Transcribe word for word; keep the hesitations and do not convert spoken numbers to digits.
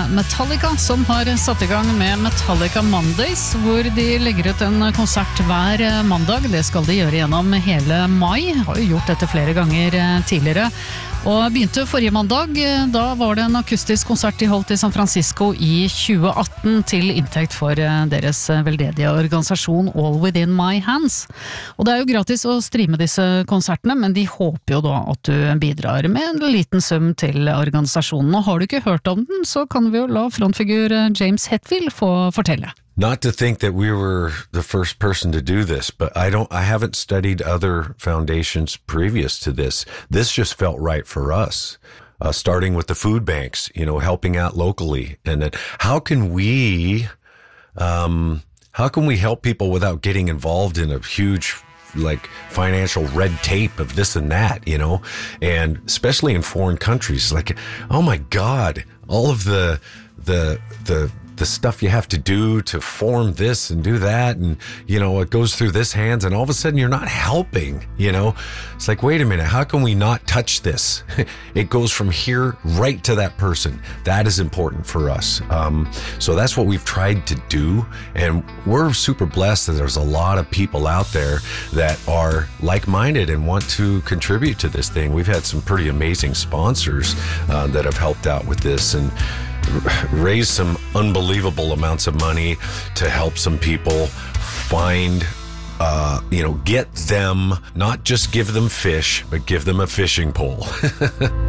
Metallica, som har satt i gang med Metallica Mondays, hvor de legger ut en konsert hver mandag. Det skal de gjøre gjennom hele mai. Har jo gjort dette flere ganger tidligere. Og begynte forrige mandag, da var det en akustisk konsert de holdt i San Francisco i tjue atten til inntekt for deres veldedige organisasjon All Within My Hands. Og det er jo gratis å streame disse konsertene, men de håper jo da at du bidrar med en liten sum til organisasjonen. Og har du ikke hørt om den, så kan vi jo la frontfigur James Hetfield få fortelle. Not to think that we were the first person to do this, but I don't, I haven't studied other foundations previous to this. This just felt right for us. Uh, starting with the food banks, you know, helping out locally. And then how can we, um, how can we help people without getting involved in a huge, like, financial red tape of this and that, you know? And especially in foreign countries, like, oh my God, all of the, the, the, the stuff you have to do to form this and do that, and you know it goes through this hands, and all of a sudden you're not helping. You know, it's like, wait a minute, how can we not touch this? It goes from here right to that person. That is important for us. Um, so that's what we've tried to do, and we're super blessed that there's a lot of people out there that are like-minded and want to contribute to this thing. We've had some pretty amazing sponsors uh, that have helped out with this and raise some unbelievable amounts of money to help some people find, uh, you know, get them, not just give them fish, but give them a fishing pole.